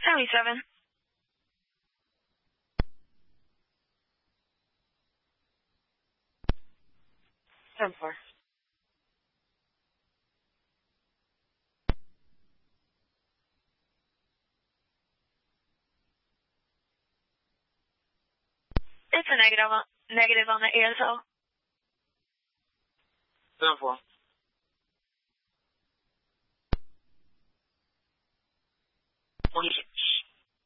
77. 74. It's a negative on the ASL. 74.